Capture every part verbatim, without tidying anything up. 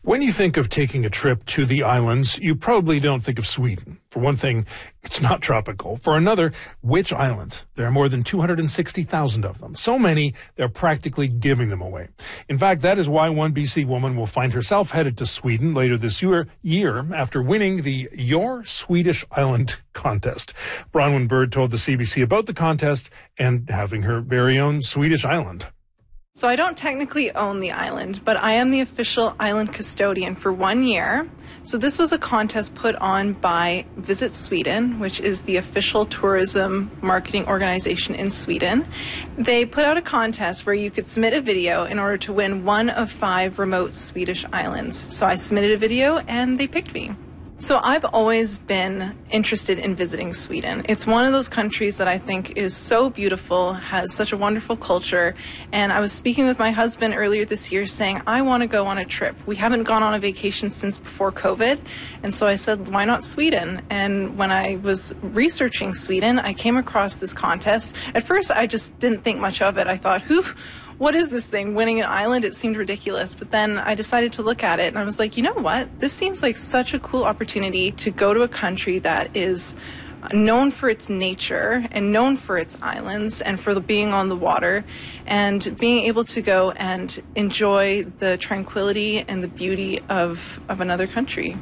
When you think of taking a trip to the islands, you probably don't think of Sweden. For one thing, it's not tropical. For another, which island? There are more than two hundred sixty thousand of them. So many, they're practically giving them away. In fact, that is why one B C woman will find herself headed to Sweden later this year, year after winning the Your Swedish Island contest. Bronwyn Bird told the C B C about the contest and having her very own Swedish island. So I don't technically own the island, but I am the official island custodian for one year. So this was a contest put on by Visit Sweden, which is the official tourism marketing organization in Sweden. They put out a contest where you could submit a video in order to win one of five remote Swedish islands. So I submitted a video and they picked me. So I've always been interested in visiting Sweden. It's one of those countries that I think is so beautiful, has such a wonderful culture. And I was speaking with my husband earlier this year saying, I want to go on a trip. We haven't gone on a vacation since before COVID. And so I said, why not Sweden? And when I was researching Sweden, I came across this contest. At first, I just didn't think much of it. I thought, who... what is this thing, winning an island? It seemed ridiculous. But then I decided to look at it and I was like, you know what? This seems like such a cool opportunity to go to a country that is known for its nature and known for its islands and for the being on the water, and being able to go and enjoy the tranquility and the beauty of, of another country.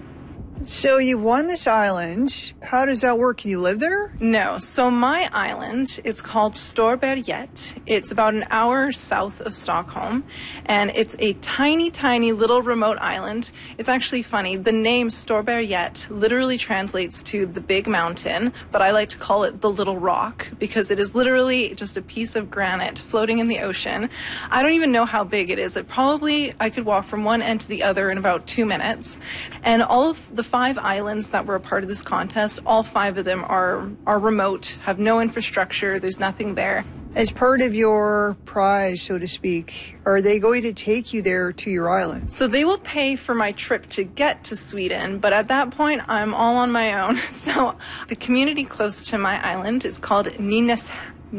So you won this island. How does that work? Can you live there? No. So my island, it's called Storberget. It's about an hour south of Stockholm, and it's a tiny, tiny little remote island. It's actually funny. The name Storberget literally translates to the big mountain, but I like to call it the little rock because it is literally just a piece of granite floating in the ocean. I don't even know how big it is. It probably, I could walk from one end to the other in about two minutes. And all of the five islands that were a part of this contest, all five of them are are remote, have no infrastructure, there's nothing there. As part of your prize, so to speak, are they going to take you there to your island? So they will pay for my trip to get to Sweden, but at that point, I'm all on my own. So the community close to my island is called Nynäs.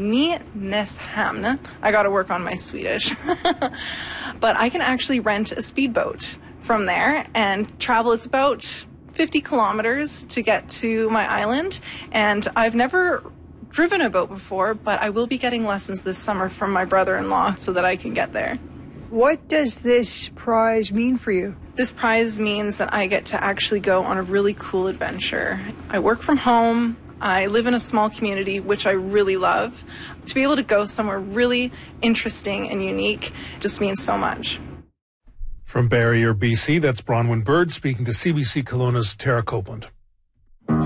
Nynäshamn. I got to work on my Swedish. But I can actually rent a speedboat from there and travel. It's about fifty kilometers to get to my island, and I've never driven a boat before, but I will be getting lessons this summer from my brother-in-law so that I can get there. What does this prize mean for you? This prize means that I get to actually go on a really cool adventure. I work from home. I live in a small community, which I really love. To be able to go somewhere really interesting and unique just means so much. From Barrier, B C, that's Bronwyn Bird speaking to C B C Kelowna's Tara Copeland.